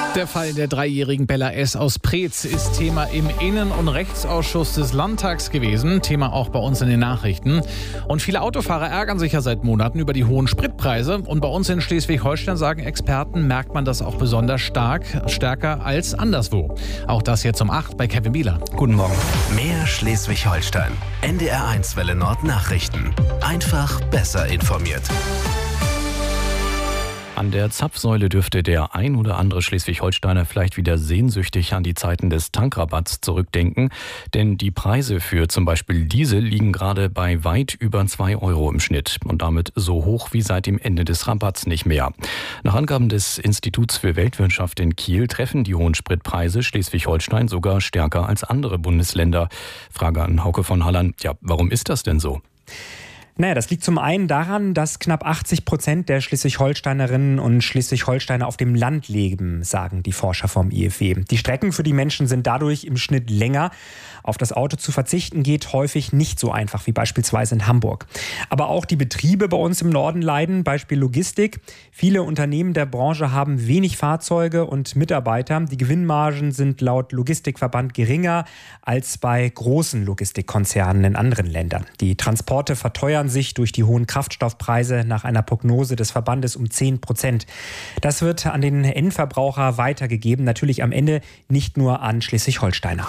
Der Fall der 3-jährigen Bella S. aus Preetz ist Thema im Innen- und Rechtsausschuss des Landtags gewesen. Thema auch bei uns in den Nachrichten. Und viele Autofahrer ärgern sich ja seit Monaten über die hohen Spritpreise. Und bei uns in Schleswig-Holstein, sagen Experten, merkt man das auch besonders stärker als anderswo. Auch das jetzt um 8 bei Kevin Bieler. Guten Morgen. Mehr Schleswig-Holstein. NDR1 Welle Nord Nachrichten. Einfach besser informiert. An der Zapfsäule dürfte der ein oder andere Schleswig-Holsteiner vielleicht wieder sehnsüchtig an die Zeiten des Tankrabatts zurückdenken. Denn die Preise für zum Beispiel Diesel liegen gerade bei weit über 2 € im Schnitt und damit so hoch wie seit dem Ende des Rabatts nicht mehr. Nach Angaben des Instituts für Weltwirtschaft in Kiel treffen die hohen Spritpreise Schleswig-Holstein sogar stärker als andere Bundesländer. Frage an Hauke von Halland. Ja, warum ist das denn so? Naja, das liegt zum einen daran, dass knapp 80% der Schleswig-Holsteinerinnen und Schleswig-Holsteiner auf dem Land leben, sagen die Forscher vom IFW. Die Strecken für die Menschen sind dadurch im Schnitt länger. Auf das Auto zu verzichten geht häufig nicht so einfach wie beispielsweise in Hamburg. Aber auch die Betriebe bei uns im Norden leiden, Beispiel Logistik. Viele Unternehmen der Branche haben wenig Fahrzeuge und Mitarbeiter. Die Gewinnmargen sind laut Logistikverband geringer als bei großen Logistikkonzernen in anderen Ländern. Die Transporte verteuern sich durch die hohen Kraftstoffpreise nach einer Prognose des Verbandes um 10%. Das wird an den Endverbraucher weitergegeben, natürlich am Ende nicht nur an Schleswig-Holsteiner.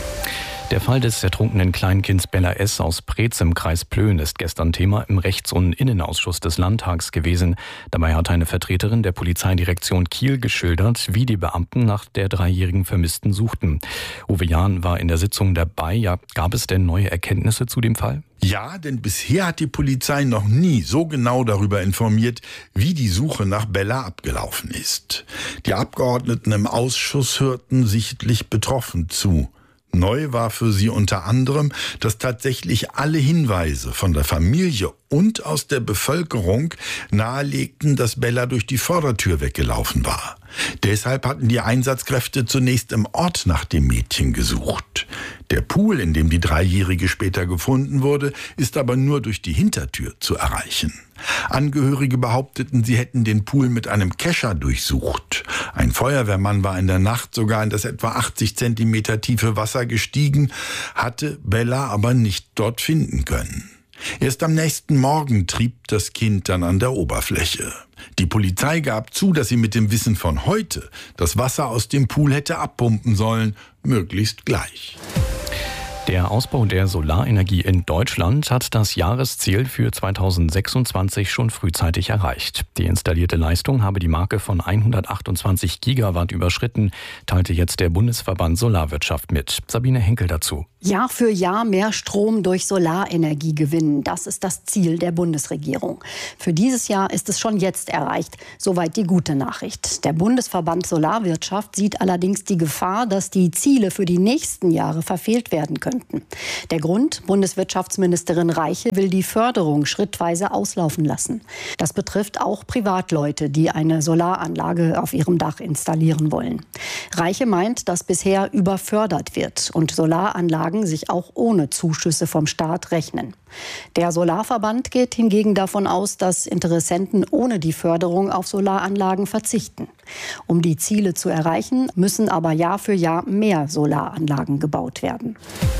Der Fall des ertrunkenen Kleinkinds Bella S. aus Preetz im Kreis Plön ist gestern Thema im Rechts- und Innenausschuss des Landtags gewesen. Dabei hat eine Vertreterin der Polizeidirektion Kiel geschildert, wie die Beamten nach der 3-jährigen Vermissten suchten. Uwe Jahn war in der Sitzung dabei. Ja, gab es denn neue Erkenntnisse zu dem Fall? Ja, denn bisher hat die Polizei noch nie so genau darüber informiert, wie die Suche nach Bella abgelaufen ist. Die Abgeordneten im Ausschuss hörten sichtlich betroffen zu. Neu war für sie unter anderem, dass tatsächlich alle Hinweise von der Familie und aus der Bevölkerung nahelegten, dass Bella durch die Vordertür weggelaufen war. Deshalb hatten die Einsatzkräfte zunächst im Ort nach dem Mädchen gesucht. Der Pool, in dem die 3-Jährige später gefunden wurde, ist aber nur durch die Hintertür zu erreichen. Angehörige behaupteten, sie hätten den Pool mit einem Kescher durchsucht. Ein Feuerwehrmann war in der Nacht sogar in das etwa 80 Zentimeter tiefe Wasser gestiegen, hatte Bella aber nicht dort finden können. Erst am nächsten Morgen trieb das Kind dann an der Oberfläche. Die Polizei gab zu, dass sie mit dem Wissen von heute das Wasser aus dem Pool hätte abpumpen sollen, möglichst gleich. Der Ausbau der Solarenergie in Deutschland hat das Jahresziel für 2026 schon frühzeitig erreicht. Die installierte Leistung habe die Marke von 128 Gigawatt überschritten, teilte jetzt der Bundesverband Solarwirtschaft mit. Sabine Henkel dazu. Jahr für Jahr mehr Strom durch Solarenergie gewinnen. Das ist das Ziel der Bundesregierung. Für dieses Jahr ist es schon jetzt erreicht. Soweit die gute Nachricht. Der Bundesverband Solarwirtschaft sieht allerdings die Gefahr, dass die Ziele für die nächsten Jahre verfehlt werden könnten. Der Grund: Bundeswirtschaftsministerin Reiche will die Förderung schrittweise auslaufen lassen. Das betrifft auch Privatleute, die eine Solaranlage auf ihrem Dach installieren wollen. Reiche meint, dass bisher überfördert wird und Solaranlagen sich auch ohne Zuschüsse vom Staat rechnen. Der Solarverband geht hingegen davon aus, dass Interessenten ohne die Förderung auf Solaranlagen verzichten. Um die Ziele zu erreichen, müssen aber Jahr für Jahr mehr Solaranlagen gebaut werden.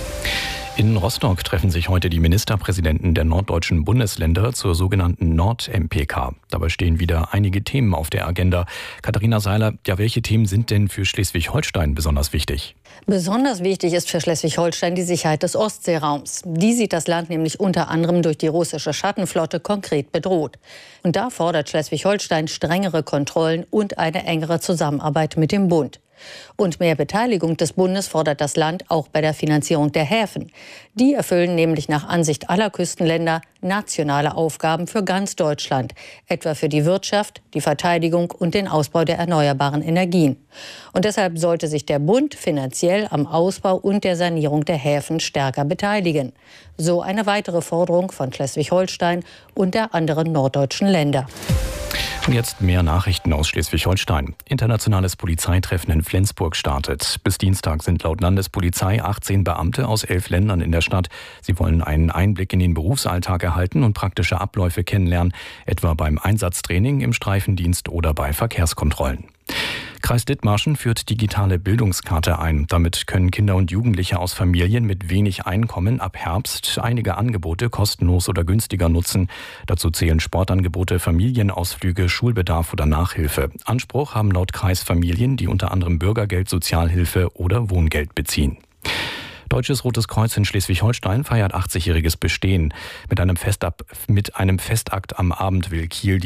In Rostock treffen sich heute die Ministerpräsidenten der norddeutschen Bundesländer zur sogenannten Nord-MPK. Dabei stehen wieder einige Themen auf der Agenda. Katharina Seiler, ja, welche Themen sind denn für Schleswig-Holstein besonders wichtig? Besonders wichtig ist für Schleswig-Holstein die Sicherheit des Ostseeraums. Die sieht das Land nämlich unter anderem durch die russische Schattenflotte konkret bedroht. Und da fordert Schleswig-Holstein strengere Kontrollen und eine engere Zusammenarbeit mit dem Bund. Und mehr Beteiligung des Bundes fordert das Land auch bei der Finanzierung der Häfen. Die erfüllen nämlich nach Ansicht aller Küstenländer nationale Aufgaben für ganz Deutschland, etwa für die Wirtschaft, die Verteidigung und den Ausbau der erneuerbaren Energien. Und deshalb sollte sich der Bund finanziell am Ausbau und der Sanierung der Häfen stärker beteiligen. So eine weitere Forderung von Schleswig-Holstein und der anderen norddeutschen Länder. Und jetzt mehr Nachrichten aus Schleswig-Holstein. Internationales Polizeitreffen in Flensburg startet. Bis Dienstag sind laut Landespolizei 18 Beamte aus 11 Ländern in der Stadt. Sie wollen einen Einblick in den Berufsalltag erhalten und praktische Abläufe kennenlernen, etwa beim Einsatztraining, im Streifendienst oder bei Verkehrskontrollen. Kreis Dithmarschen führt digitale Bildungskarte ein. Damit können Kinder und Jugendliche aus Familien mit wenig Einkommen ab Herbst einige Angebote kostenlos oder günstiger nutzen. Dazu zählen Sportangebote, Familienausflüge, Schulbedarf oder Nachhilfe. Anspruch haben laut Kreis Familien, die unter anderem Bürgergeld, Sozialhilfe oder Wohngeld beziehen. Deutsches Rotes Kreuz in Schleswig-Holstein feiert 80-jähriges Bestehen. Mit einem Festakt am Abend will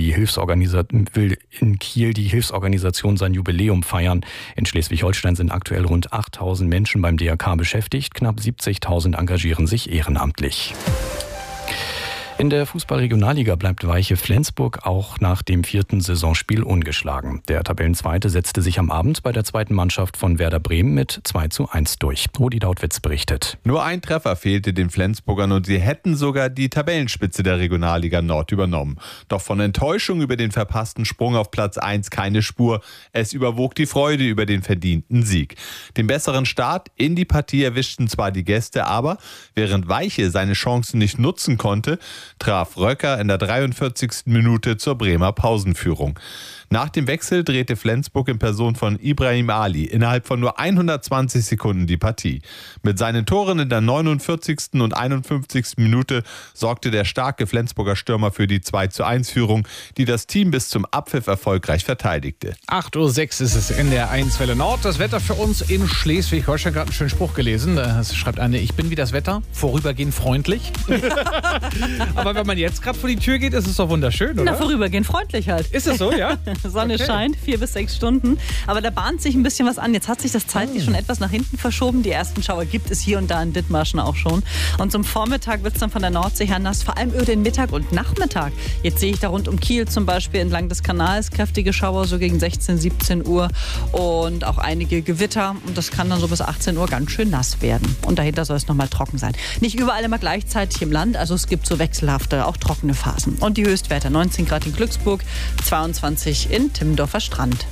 in Kiel die Hilfsorganisation sein Jubiläum feiern. In Schleswig-Holstein sind aktuell rund 8.000 Menschen beim DRK beschäftigt. Knapp 70.000 engagieren sich ehrenamtlich. In der Fußball-Regionalliga bleibt Weiche Flensburg auch nach dem 4. Saisonspiel ungeschlagen. Der Tabellenzweite setzte sich am Abend bei der zweiten Mannschaft von Werder Bremen mit 2:1 durch. Rudi Dautwitz berichtet. Nur ein Treffer fehlte den Flensburgern und sie hätten sogar die Tabellenspitze der Regionalliga Nord übernommen. Doch von Enttäuschung über den verpassten Sprung auf Platz 1 keine Spur. Es überwog die Freude über den verdienten Sieg. Den besseren Start in die Partie erwischten zwar die Gäste, aber während Weiche seine Chancen nicht nutzen konnte, traf Röcker in der 43. Minute zur Bremer Pausenführung. Nach dem Wechsel drehte Flensburg in Person von Ibrahim Ali innerhalb von nur 120 Sekunden die Partie. Mit seinen Toren in der 49. und 51. Minute sorgte der starke Flensburger Stürmer für die 2:1-Führung, die das Team bis zum Abpfiff erfolgreich verteidigte. 8:06 Uhr ist es in der 1 Welle Nord. Das Wetter für uns in Schleswig-Holstein. Gerade einen schönen Spruch gelesen. Das schreibt eine: Ich bin wie das Wetter, vorübergehend freundlich. Aber wenn man jetzt gerade vor die Tür geht, ist es doch wunderschön, oder? Na, vorübergehend freundlich halt. Ist es so, ja? Sonne scheint, 4 bis 6 Stunden. Aber da bahnt sich ein bisschen was an. Jetzt hat sich das zeitlich schon etwas nach hinten verschoben. Die ersten Schauer gibt es hier und da in Dithmarschen auch schon. Und zum Vormittag wird es dann von der Nordsee her nass, vor allem über den Mittag und Nachmittag. Jetzt sehe ich da rund um Kiel zum Beispiel entlang des Kanals kräftige Schauer, so gegen 16, 17 Uhr. Und auch einige Gewitter. Und das kann dann so bis 18 Uhr ganz schön nass werden. Und dahinter soll es nochmal trocken sein. Nicht überall immer gleichzeitig im Land. Also es gibt so wechselhafte, auch trockene Phasen. Und die Höchstwerte: 19 Grad in Glücksburg, 22 in Timmendorfer Strand.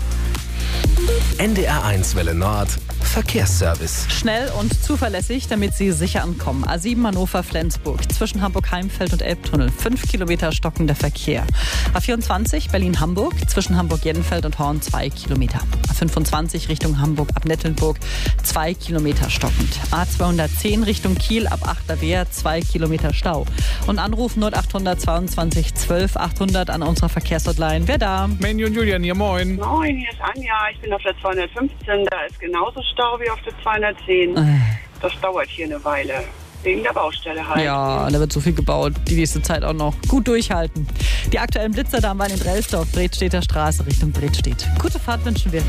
NDR1 Welle Nord Verkehrsservice. Schnell und zuverlässig, damit Sie sicher ankommen. A7 Hannover-Flensburg, zwischen Hamburg-Heimfeld und Elbtunnel. 5 Kilometer stockender Verkehr. A24 Berlin-Hamburg, zwischen Hamburg-Jenfeld und Horn 2 Kilometer. A25 Richtung Hamburg ab Nettelnburg, 2 Kilometer stockend. A210 Richtung Kiel ab Achterwehr, 2 Kilometer Stau. Und Anruf 0800 22 12 800 an unserer Verkehrshotline. Wer da? Mandy und Julian hier, moin. Moin, hier ist Anja. Ich bin auf der 215. Da ist genauso Stau wie auf der 210. Das dauert hier eine Weile. Wegen der Baustelle halt. Ja, da wird so viel gebaut. Die nächste Zeit auch noch. Gut durchhalten. Die aktuellen Blitzer da waren in Drelsdorf, Bredstedter Straße Richtung Bredstedt. Gute Fahrt wünschen wir.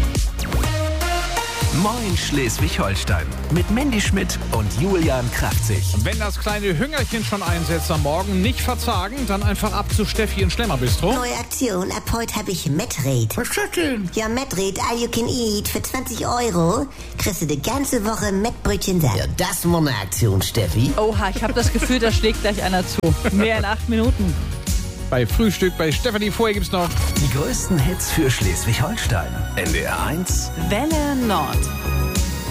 Moin Schleswig-Holstein mit Mandy Schmidt und Julian Kraftzig. Wenn das kleine Hüngerchen schon einsetzt am Morgen, nicht verzagen, dann einfach ab zu Steffi in Schlemmerbistro. Neue Aktion, ab heute habe ich Metrate. Was ist das denn? Ja, Metrate, all you can eat. Für 20 € kriegst du die ganze Woche Mettbrötchen satt. Ja, das war eine Aktion, Steffi. Oha, ich habe das Gefühl, da schlägt gleich einer zu. Mehr in 8 Minuten. Bei Frühstück bei Stefanie. Vorher gibt's noch Die größten Hits für Schleswig-Holstein. NDR1 Welle Nord.